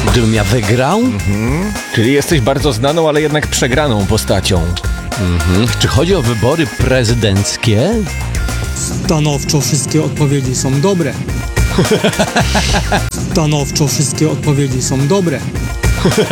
Gdybym ja wygrał? Czyli jesteś bardzo znaną, ale jednak przegraną postacią. Czy chodzi o wybory prezydenckie? Stanowczo wszystkie odpowiedzi są dobre. Stanowczo wszystkie odpowiedzi są dobre.